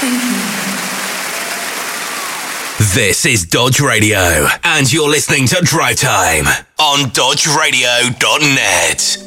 This is Dodge Radio, and you're listening to Drive Time on dodgeradio.net.